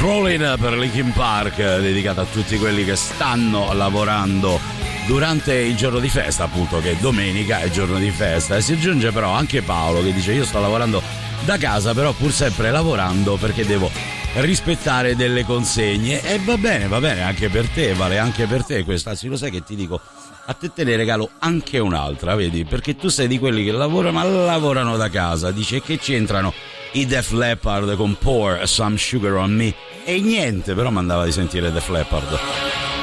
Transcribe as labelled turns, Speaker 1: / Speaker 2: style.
Speaker 1: Crawling per Linkin Park, dedicata a tutti quelli che stanno lavorando durante il giorno di festa, appunto, che domenica è il giorno di festa. E si aggiunge però anche Paolo che dice: io sto lavorando da casa, però pur sempre lavorando perché devo rispettare delle consegne. E va bene, anche per te, vale anche per te questa. Anzi, lo sai che ti dico, a te ne regalo anche un'altra, vedi, perché tu sei di quelli che lavorano, ma lavorano da casa. Dice: che c'entrano i Def Leppard con Pour Some Sugar on Me? E niente, però mandava di sentire Def Leppard.